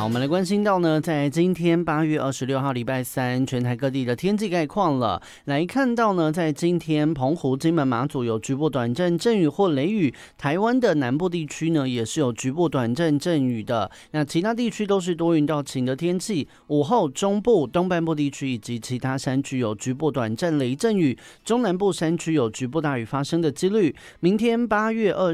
我们来关心到呢，在今天8月26号礼拜三，全台各地的天气概况了。来看到呢，在今天澎湖、金门、马祖有局部短暂阵雨或雷雨，台湾的南部地区呢也是有局部短暂阵雨的。那其他地区都是多云到晴的天气。午后中部、东半部地区以及其他山区有局部短暂雷阵雨，中南部山区有局部大雨发生的几率。明天8月